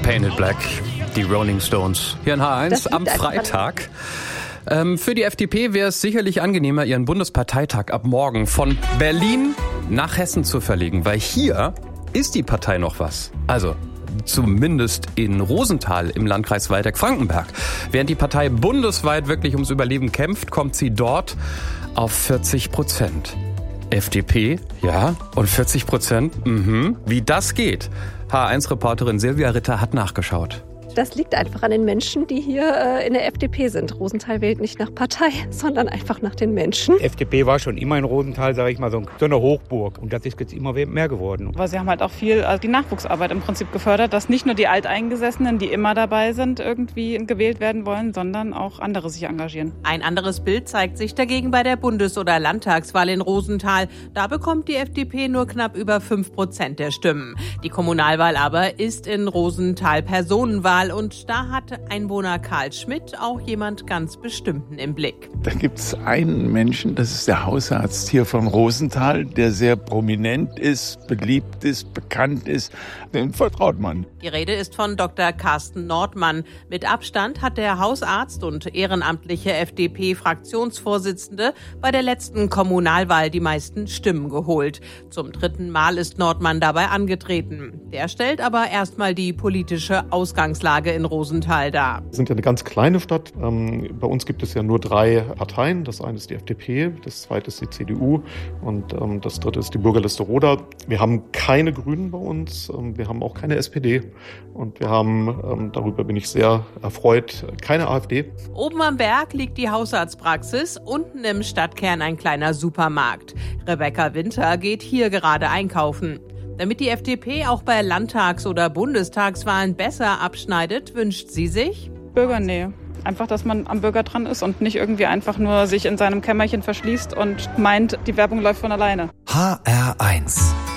Painted Black, die Rolling Stones. Hier in H1 am Freitag. Für die FDP wäre es sicherlich angenehmer, ihren Bundesparteitag ab morgen von Berlin nach Hessen zu verlegen, weil hier ist die Partei noch was. Also zumindest in Rosenthal im Landkreis Waldeck-Frankenberg. Während die Partei bundesweit wirklich ums Überleben kämpft, kommt sie dort auf 40%. FDP, ja, und 40%, wie das geht. H1-Reporterin Silvia Ritter hat nachgeschaut. Das liegt einfach an den Menschen, die hier in der FDP sind. Rosenthal wählt nicht nach Partei, sondern einfach nach den Menschen. Die FDP war schon immer in Rosenthal, sage ich mal, so eine Hochburg. Und das ist jetzt immer mehr geworden. Aber sie haben halt auch viel die Nachwuchsarbeit im Prinzip gefördert, dass nicht nur die Alteingesessenen, die immer dabei sind, irgendwie gewählt werden wollen, sondern auch andere sich engagieren. Ein anderes Bild zeigt sich dagegen bei der Bundes- oder Landtagswahl in Rosenthal. Da bekommt die FDP nur knapp über 5% der Stimmen. Die Kommunalwahl aber ist in Rosenthal Personenwahl. Und da hat Einwohner Karl Schmidt auch jemand ganz Bestimmten im Blick. Da gibt es einen Menschen, das ist der Hausarzt hier von Rosenthal, der sehr prominent ist, beliebt ist, bekannt ist. Den vertraut man. Die Rede ist von Dr. Carsten Nordmann. Mit Abstand hat der Hausarzt und ehrenamtliche FDP-Fraktionsvorsitzende bei der letzten Kommunalwahl die meisten Stimmen geholt. Zum 3. Mal ist Nordmann dabei angetreten. Der stellt aber erstmal die politische Ausgangslage in Rosenthal dar. Wir sind ja eine ganz kleine Stadt. Bei uns gibt es ja nur 3 Parteien. Das eine ist die FDP, das zweite ist die CDU und das dritte ist die Bürgerliste Roda. Wir haben keine Grünen bei uns, wir haben auch keine SPD und wir haben, darüber bin ich sehr erfreut, keine AfD. Oben am Berg liegt die Hausarztpraxis, unten im Stadtkern ein kleiner Supermarkt. Rebecca Winter geht hier gerade einkaufen. Damit die FDP auch bei Landtags- oder Bundestagswahlen besser abschneidet, wünscht sie sich Bürgernähe. Einfach, dass man am Bürger dran ist und nicht irgendwie einfach nur sich in seinem Kämmerchen verschließt und meint, die Werbung läuft von alleine. HR1